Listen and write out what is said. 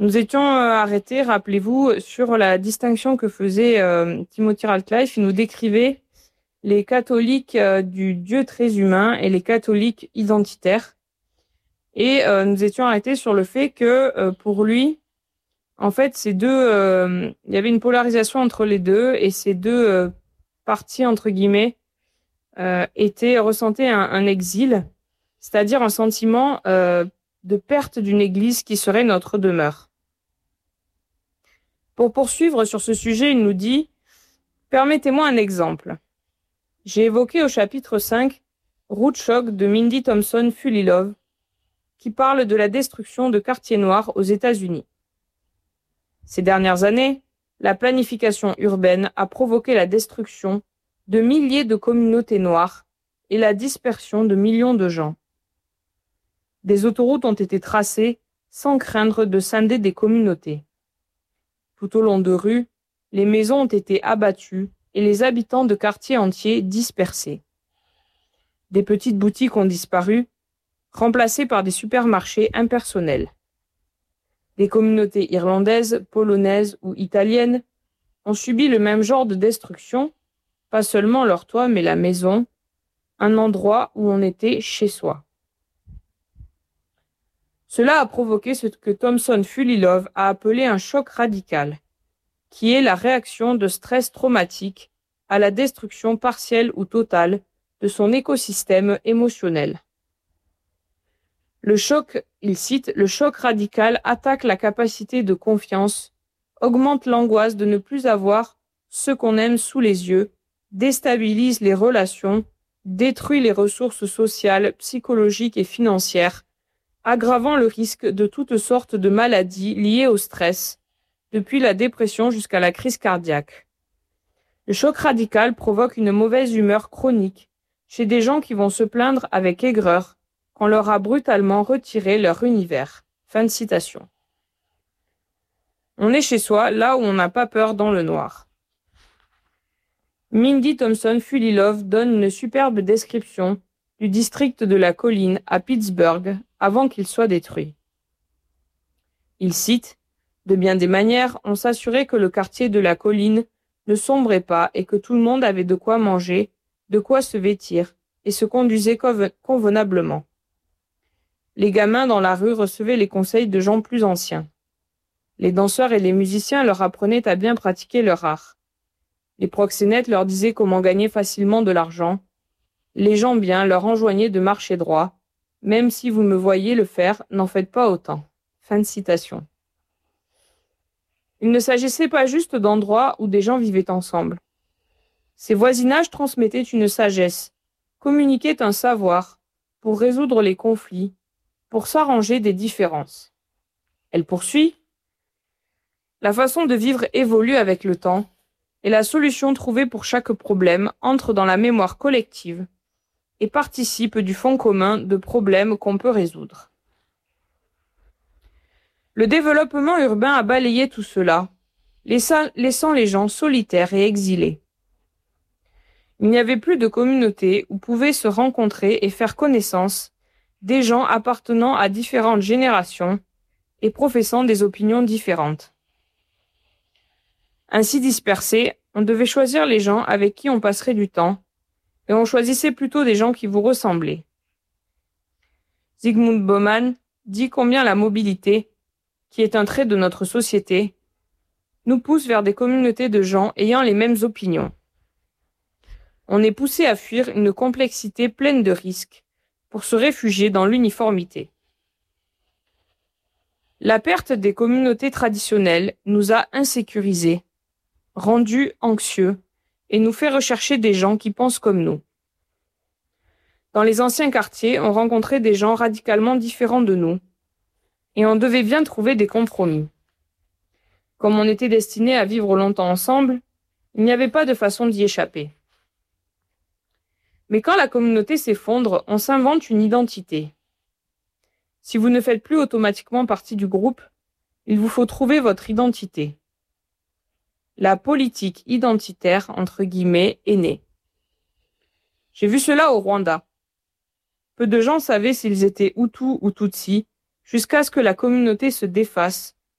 Nous étions arrêtés, rappelez-vous, sur la distinction que faisait Timothy Radcliffe. Il nous décrivait les catholiques du Dieu très humain et les catholiques identitaires. Et nous étions arrêtés sur le fait que pour lui, en fait, ces deux, il y avait une polarisation entre les deux et ces deux parties, entre guillemets, ressentaient un exil, c'est-à-dire un sentiment de perte d'une église qui serait notre demeure. Pour poursuivre sur ce sujet, il nous dit « Permettez-moi un exemple. J'ai évoqué au chapitre 5 Root Shock de Mindy Thompson Fulilove, qui parle de la destruction de quartiers noirs aux États-Unis. Ces dernières années, la planification urbaine a provoqué la destruction de milliers de communautés noires et la dispersion de millions de gens. Des autoroutes ont été tracées sans craindre de scinder des communautés. Tout au long de rues, les maisons ont été abattues et les habitants de quartiers entiers dispersés. Des petites boutiques ont disparu, remplacées par des supermarchés impersonnels. Des communautés irlandaises, polonaises ou italiennes ont subi le même genre de destruction, pas seulement leur toit mais la maison, un endroit où on était chez soi. Cela a provoqué ce que Thompson Fulilove a appelé un choc radical, qui est la réaction de stress traumatique à la destruction partielle ou totale de son écosystème émotionnel. Le choc, il cite, le choc radical attaque la capacité de confiance, augmente l'angoisse de ne plus avoir ce qu'on aime sous les yeux, déstabilise les relations, détruit les ressources sociales, psychologiques et financières, aggravant le risque de toutes sortes de maladies liées au stress, depuis la dépression jusqu'à la crise cardiaque. Le choc radical provoque une mauvaise humeur chronique chez des gens qui vont se plaindre avec aigreur qu'on leur a brutalement retiré leur univers. Fin de citation. On est chez soi, là où on n'a pas peur dans le noir. Mindy Thompson Fulilove donne une superbe description du district de la colline à Pittsburgh avant qu'il soit détruit. Il cite « De bien des manières, on s'assurait que le quartier de la colline ne sombrait pas et que tout le monde avait de quoi manger, de quoi se vêtir et se conduisait convenablement. Les gamins dans la rue recevaient les conseils de gens plus anciens. Les danseurs et les musiciens leur apprenaient à bien pratiquer leur art. Les proxénètes leur disaient comment gagner facilement de l'argent. Les gens bien leur enjoignaient de marcher droit. Même si vous me voyez le faire, n'en faites pas autant. » Fin de citation. Il ne s'agissait pas juste d'endroits où des gens vivaient ensemble. Ces voisinages transmettaient une sagesse, communiquaient un savoir pour résoudre les conflits, pour s'arranger des différences. Elle poursuit. La façon de vivre évolue avec le temps, et la solution trouvée pour chaque problème entre dans la mémoire collective et participe du fond commun de problèmes qu'on peut résoudre. Le développement urbain a balayé tout cela, laissant les gens solitaires et exilés. Il n'y avait plus de communauté où pouvaient se rencontrer et faire connaissance des gens appartenant à différentes générations et professant des opinions différentes. Ainsi dispersés, on devait choisir les gens avec qui on passerait du temps, et on choisissait plutôt des gens qui vous ressemblaient. Zygmunt Bauman dit combien la mobilité, qui est un trait de notre société, nous pousse vers des communautés de gens ayant les mêmes opinions. On est poussé à fuir une complexité pleine de risques pour se réfugier dans l'uniformité. La perte des communautés traditionnelles nous a insécurisés, rendus anxieux, et nous fait rechercher des gens qui pensent comme nous. Dans les anciens quartiers, on rencontrait des gens radicalement différents de nous, et on devait bien trouver des compromis. Comme on était destinés à vivre longtemps ensemble, il n'y avait pas de façon d'y échapper. Mais quand la communauté s'effondre, on s'invente une identité. Si vous ne faites plus automatiquement partie du groupe, il vous faut trouver votre identité. La politique identitaire, entre guillemets, est née. J'ai vu cela au Rwanda. Peu de gens savaient s'ils étaient Hutus ou Tutsis, jusqu'à ce que la communauté se défasse